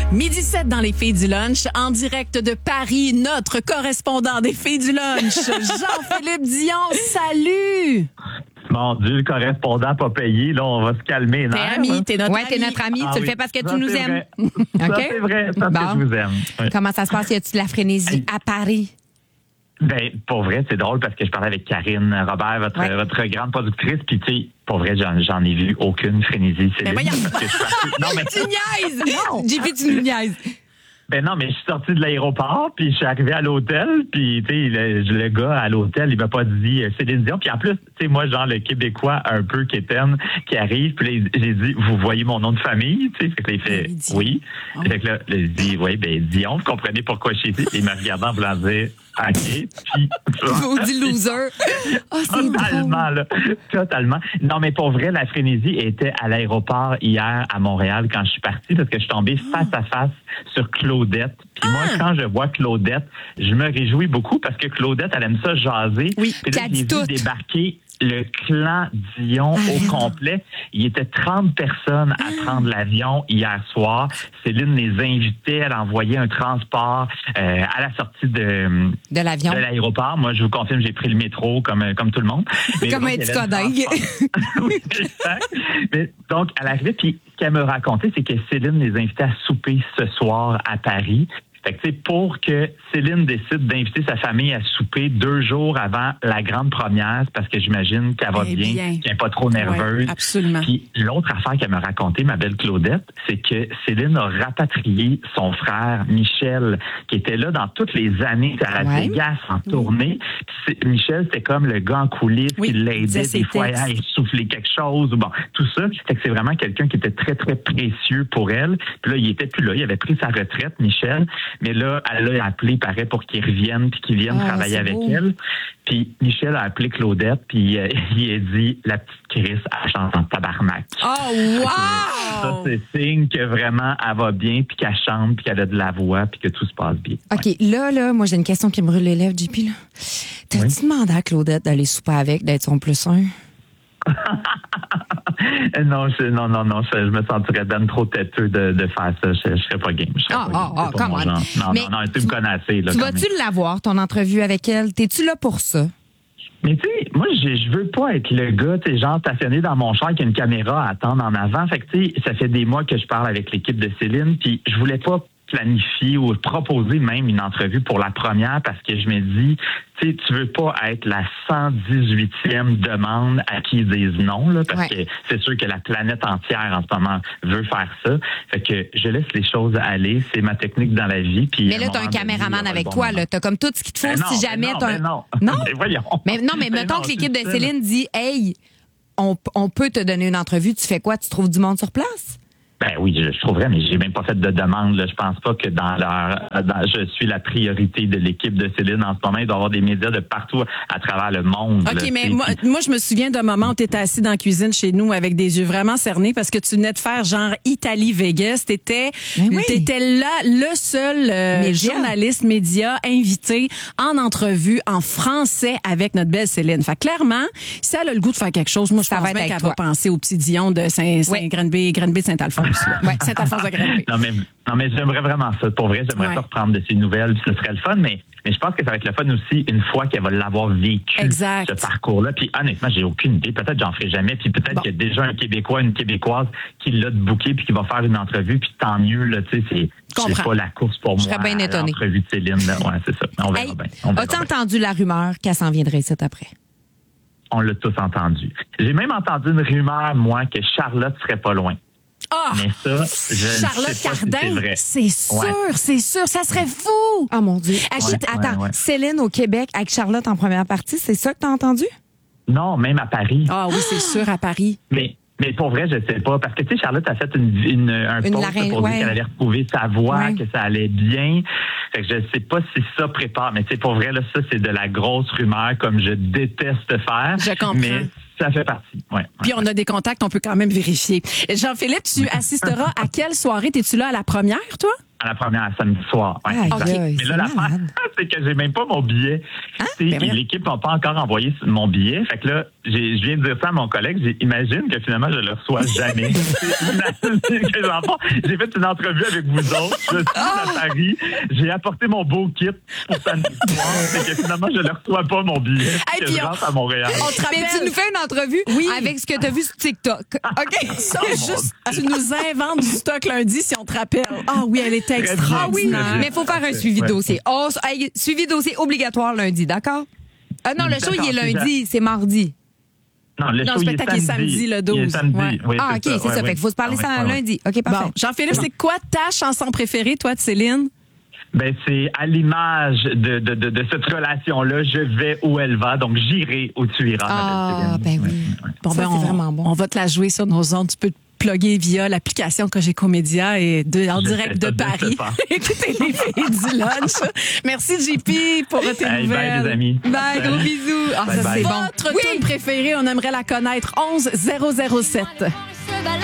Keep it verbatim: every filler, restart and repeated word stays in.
Midi sept dans les Filles du Lunch, en direct de Paris, notre correspondant des Filles du Lunch, Jean-Philippe Dion, salut! Mon Dieu, le correspondant pas payé, là, on va se calmer. T'es ami, t'es notre ouais, ami. t'es notre ami, Ah tu oui. le fais parce que Ça, tu nous c'est aimes. vrai. Ça, OK? c'est vrai, parce Bon. que je vous aime. Oui. Comment ça se passe? Y a-tu de la frénésie à Paris? Ben, pour vrai, c'est drôle parce que je parlais avec Karine Robert, votre, Ouais. votre grande productrice, puis tu sais, pour vrai, j'en, j'en ai vu aucune frénésie. C'est Mais voyons. parce que je suis parti- Non, mais Tu niaises! J P, tu nous niaises. Ben non, mais je suis sorti de l'aéroport, puis je suis arrivé à l'hôtel, puis tu sais, le, le gars à l'hôtel, il m'a pas dit euh, Céline Dion. Puis en plus, tu sais, moi, genre le Québécois un peu quétaine qui arrive, puis là, j'ai dit, vous voyez mon nom de famille, tu sais, fait que là, il fait Oui, Dion. oui. Oh. Fait que là, là, il dit, oui, ben Dion, vous comprenez pourquoi je suis ici. Il m'a regardé en voulant dire, OK, puis... Vous dit loser. Oh, c'est drôle. Totalement, là. Totalement. Non, mais pour vrai, la frénésie était à l'aéroport hier à Montréal quand je suis parti parce que je suis tombé face à face sur Claudette. Puis moi, quand je vois Claudette, je me réjouis beaucoup parce que Claudette, elle aime ça jaser. Oui, Puis là, qu'elle dit j'ai vu tout. débarquer le clan Dion Ah, au non. complet. Il était trente personnes à prendre l'avion hier soir. Céline les invitait, elle envoyait un transport euh, à la sortie de, De l'avion. de l'aéroport. Moi, je vous confirme, j'ai pris le métro comme, comme tout le monde. Mais Comme donc, un il y petit avait le codingue. transport. Oui, exact. Mais donc, à l'arrivée, puis ce qu'elle me racontait, c'est que Céline les invitait à souper ce soir à Paris. Fait que, tu sais, pour que Céline décide d'inviter sa famille à souper deux jours avant la grande première, c'est parce que j'imagine qu'elle va Eh bien, bien. qu'elle n'est pas trop nerveuse. Ouais, absolument. Puis l'autre affaire qu'elle m'a racontée, ma belle Claudette, c'est que Céline a rapatrié son frère Michel, qui était là dans toutes les années à la Ouais. Vegas en tournée. Puis c'est- Michel, c'était comme le gars en coulisses Oui, qui il l'aidait disait des ses fois textes. à essouffler quelque chose. Ou bon, tout ça. Fait que c'est vraiment quelqu'un qui était très, très précieux pour elle. Puis là, il était plus là. Il avait pris sa retraite, Michel. Mais là, elle l'a appelé, paraît, pour qu'il revienne puis qu'il vienne Ah, travailler c'est avec beau. elle. Puis Michel a appelé Claudette puis euh, il a dit, la petite Chris, elle chante en tabarnak. Oh, Ça, wow! c'est signe que vraiment, elle va bien, puis qu'elle chante, puis qu'elle a de la voix, puis que tout se passe bien. OK, là, là, moi, j'ai une question qui me brûle les lèvres, J P. Là. T'as-tu Oui. demandé à Claudette d'aller souper avec, d'être son plus un? non, je, non, non, non, je, je me sentirais ben trop têteux de, de faire ça. Je, je serais pas game. Je serais Ah, pas ah, game. ah, C'est pas come mon on. genre. Non, Mais non, non, tu tu- me connais assez. Là, Tu quand vas-tu même. l'avoir, ton entrevue avec elle? T'es-tu là pour ça? Mais tu sais, moi, je, je veux pas être le gars, tu sais, genre stationné dans mon char avec une caméra à attendre en avant. Fait que tu sais, ça fait des mois que je parle avec l'équipe de Céline, puis je voulais pas planifier ou proposer même une entrevue pour la première parce que je me dis, tu sais, tu veux pas être la cent dix-huitième demande à qui ils disent non, là, parce Ouais. que c'est sûr que la planète entière en ce moment veut faire ça. Fait que je laisse les choses aller, c'est ma technique dans la vie. Puis Mais à là, un t'as un moment donné, il y caméraman aura avec le bon toi, moment. là. T'as comme tout ce qu'il te faut Ben non, si ben jamais non, t'as un... ben non. Non? Ben voyons. Mais non, mais Ben mettons non, que l'équipe de c'est ça. Céline dit, hey, on, on peut te donner une entrevue, tu fais quoi? Tu trouves du monde sur place? Ben oui, je, je trouverais, mais j'ai même pas fait de demande. Là. Je pense pas que dans leur, dans, je suis la priorité de l'équipe de Céline en ce moment. Il doit y avoir des médias de partout à travers le monde. OK, là, mais tu sais. moi, moi, je me souviens d'un moment où tu étais assis dans la cuisine chez nous avec des yeux vraiment cernés parce que tu venais de faire genre Italie-Vegas. T'étais, Mais oui. t'étais là, le seul euh, Média. journaliste média invité en entrevue en français avec notre belle Céline. Fait que clairement, si elle a le goût de faire quelque chose, moi, je Ça pense va être bien avec qu'elle toi. va penser au petit Dion de Saint, Saint Oui. Grenby, Grenby de Saint-Alphonse. là. Ouais. Saint-Alphonse de Grenby. Non, mais, non, mais j'aimerais vraiment ça. Pour vrai, j'aimerais Ouais. ça reprendre de ses nouvelles. Ce serait le fun, mais, mais je pense que ça va être le fun aussi une fois qu'elle va l'avoir vécu, Exact. ce parcours-là. Puis honnêtement, j'ai aucune idée. Peut-être j'en ferai jamais. Puis peut-être Bon. qu'il y a déjà un Québécois, une Québécoise qui l'a booké puis qui va faire une entrevue. Puis tant mieux, là, tu sais, c'est, Comprends. c'est pas la course pour Je moi. serais bien étonnée. L'entrevue de Céline, là. Ouais, c'est ça. On verra Hey, bien. On verra as-tu bien. entendu la rumeur qu'elle s'en viendrait ici après? On l'a tous entendu. J'ai même entendu une rumeur, moi, que Charlotte serait pas loin. Ah! Mais ça, je Charlotte ne sais pas si Cardin, c'est vrai. c'est sûr, Ouais. c'est sûr, ça serait fou! Oh mon Dieu. Achille, Achille, ouais, attends, ouais. Céline au Québec avec Charlotte en première partie, c'est ça que t'as entendu? Non, même à Paris. Ah oui, c'est sûr, à Paris. Mais, mais pour vrai, je sais pas. Parce que, tu sais, Charlotte a fait une, une, un Une post larynx- pour dire ouais. qu'elle allait retrouver sa voix, Ouais. que ça allait bien. Fait que je sais pas si ça prépare. Mais tu sais, pour vrai, là, ça, c'est de la grosse rumeur, comme je déteste faire. Je comprends. Mais ça fait partie. Ouais. Puis on a des contacts, on peut quand même vérifier. Jean-Philippe, tu assisteras à quelle soirée? T'es-tu là à la première, toi? À la première, samedi soir. Ouais, Ah, exact. okay. Mais là, C'est l'affaire, malade. c'est que j'ai même pas mon billet. Hein? Tu sais, Ben voyons. l'équipe n'a pas encore envoyé mon billet. Fait que là, j'ai, je viens de dire ça à mon collègue. J'ai- Imagine que finalement, je le reçois jamais. Imagine que dans le fond, j'ai fait une entrevue avec vous autres. Je suis à Paris. J'ai apporté mon beau kit pour samedi soir. Fait que finalement, je ne reçois pas mon billet. Hey, que puis je on- rentre à Montréal. On te Mais tu rappelle. nous fais une entrevue Oui. avec ce que tu as vu sur TikTok. OK? Ça, Oh, mon juste, Dieu. tu nous inventes du stock lundi si on te rappelle. Ah oui, elle était bien, extraordinaire. très bien. Mais il faut faire un suivi de Ouais. dossier. Oh, hey, suivi de dossier obligatoire lundi, d'accord? Ah non, le show, il est D'accord, lundi, c'est mardi. Non, le Non, show, le il est spectacle est samedi. samedi, le Il est douze. samedi. Ouais. Oui, Ah, OK, c'est ouais, ça. ouais. Fait qu'il faut se parler Ah, ça ouais, ouais. lundi. OK, parfait. Bon, Jean-Philippe, c'est quoi ta chanson préférée, toi, de Céline? Ben, c'est à l'image de, de, de, de cette relation-là, je vais où elle va, donc j'irai où tu iras. Ah, ma belle ben Céline. oui. Ouais, ouais. Bon, Ça, ben, c'est on, vraiment bon. on va te la jouer sur nos ondes. Tu peux te plugger via l'application Cogeco Média et de, en Je direct fais de ça dès Paris. ce soir. Écoutez les filles du lunch. Merci, J P, pour tes Hey, nouvelles. bye, les amis. Bye, gros bisous. Ah, Bye, ça, bye. c'est bon. Votre tune préférée, on aimerait la connaître. onze zéro zéro sept.